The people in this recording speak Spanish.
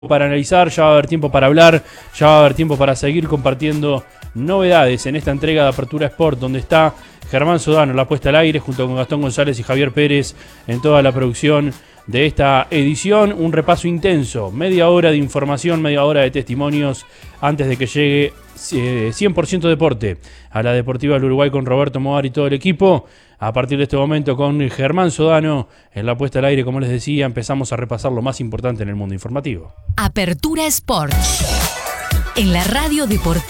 para analizar, ya va a haber tiempo para hablar, ya va a haber tiempo para seguir compartiendo novedades en esta entrega de Apertura Sport, donde está Germán Sodano, la puesta al aire, junto con Gastón González y Javier Pérez en toda la producción de esta edición. Un repaso intenso, media hora de información, media hora de testimonios antes de que llegue 100% deporte a la Deportiva del Uruguay con Roberto Moar y todo el equipo. A partir de este momento con Germán Sodano en la puesta al aire, como les decía, empezamos a repasar lo más importante en el mundo informativo. Apertura Sport en la Radio Deportiva